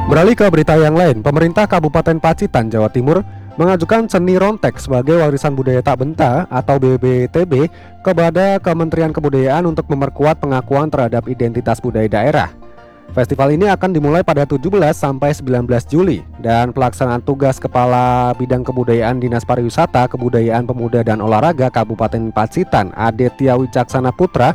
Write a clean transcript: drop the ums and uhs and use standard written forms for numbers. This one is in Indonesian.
Beralih ke berita yang lain, pemerintah Kabupaten Pacitan, Jawa Timur mengajukan seni rontek sebagai warisan budaya tak benda atau BBTB kepada Kementerian Kebudayaan untuk memperkuat pengakuan terhadap identitas budaya daerah. Festival ini akan dimulai pada 17 sampai 19 Juli dan pelaksanaan tugas Kepala Bidang Kebudayaan Dinas Pariwisata, Kebudayaan Pemuda dan Olahraga Kabupaten Pacitan, Aditya Wicaksana Putra,